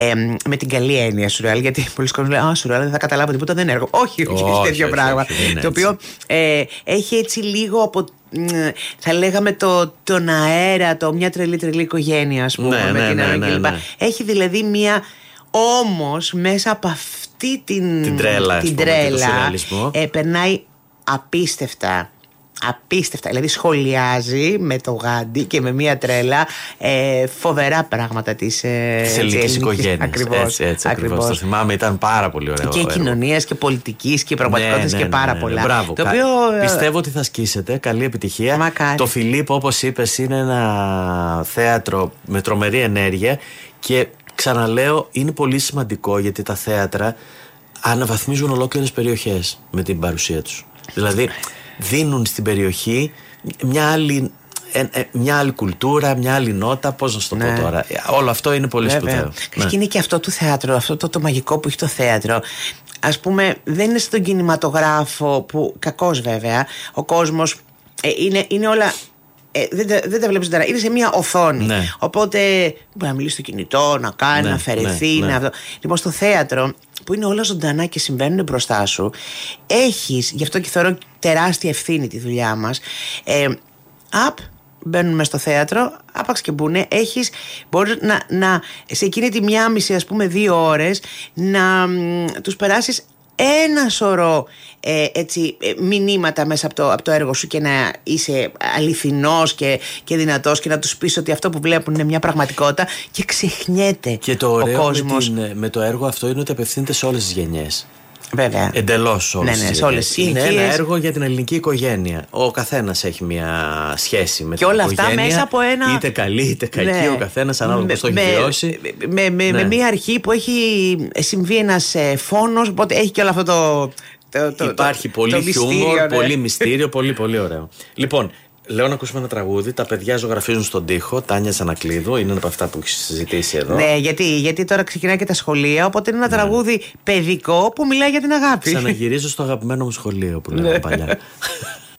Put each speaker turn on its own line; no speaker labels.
με την καλή έννοια σουρεάλ, γιατί πολλοί κόσμοι λένε σουρεάλ δεν θα καταλάβω τίποτα, δεν είναι έργο. Όχι, όχι τέτοιο πράγμα. Το οποίο έχει έτσι λίγο από, θα λέγαμε, τον αέρα, μια τρελή οικογένεια, ας πούμε, με την Aaron κλπ. Έχει δηλαδή μια. Όμως μέσα από αυτή την τρέλα περνάει απίστευτα. Δηλαδή σχολιάζει με το γάντι και με μια τρέλα φοβερά πράγματα της
ελληνικής οικογένειας. Ακριβώς. Το θυμάμαι, ήταν πάρα πολύ ωραίο.
Και κοινωνίας και πολιτικής και πραγματικότητας και πάρα πολλά.
Μπράβο. Το οποίο πιστεύω ότι θα σκίσετε. Καλή επιτυχία.
Μακάρι.
Το Φιλίπ, όπως είπες, είναι ένα θέατρο με τρομερή ενέργεια και ξαναλέω, είναι πολύ σημαντικό γιατί τα θέατρα αναβαθμίζουν ολόκληρες περιοχές με την παρουσία τους. Δηλαδή δίνουν στην περιοχή μια άλλη κουλτούρα, μια άλλη νότα. Πώς να σου το πω τώρα. Όλο αυτό είναι πολύ σπουδαίο.
Και είναι και αυτό του θέατρου, αυτό το μαγικό που έχει το θέατρο. Ας πούμε, δεν είναι στον κινηματογράφο που, κακώς βέβαια, ο κόσμος είναι όλα. Δεν τα βλέπεις τώρα, είναι σε μια οθόνη. Οπότε μπορεί να μιλήσει στο κινητό, να κάνει, να αφαιρεθεί. Λοιπόν, στο θέατρο που είναι όλα ζωντανά και συμβαίνουν μπροστά σου, έχεις, γι' αυτό και θεωρώ τεράστια ευθύνη τη δουλειά μας. Μπαίνουν μες στο θέατρο, άπαξ και μπουνε, μπορείς σε εκείνη τη 1,5 ας πούμε 2 ώρες να τους περάσεις ένα σωρό μηνύματα μέσα από το έργο σου και να είσαι αληθινός και δυνατός και να τους πεις ότι αυτό που βλέπουν είναι μια πραγματικότητα και ξεχνιέται
και το ωραίο με το έργο αυτό είναι ότι απευθύνεται σε όλες τις γενιές.
Βέβαια.
Εντελώς όλες.
Είναι
ένα έργο για την ελληνική οικογένεια. Ο καθένας έχει μια σχέση με την
όλα
οικογένεια.
Αυτά μέσα από ένα.
Είτε καλή είτε κακή, ο καθένας ανάλογα πώς το έχει βιώσει.
Με μια αρχή που έχει συμβεί ένας φόνος, οπότε έχει και όλο αυτό το.
Υπάρχει πολύ χιούμορ, πολύ μυστήριο, πολύ πολύ ωραίο. Λοιπόν, λέω να ακούσουμε ένα τραγούδι. Τα παιδιά ζωγραφίζουν στον τοίχο. Τάνια Ζανακλείδου, είναι ένα από αυτά που έχει συζητήσει εδώ.
Ναι, γιατί τώρα ξεκινάει και τα σχολεία. Οπότε είναι ένα τραγούδι παιδικό που μιλάει για την αγάπη.
Ξαναγυρίζω στο αγαπημένο μου σχολείο που λέγαμε παλιά.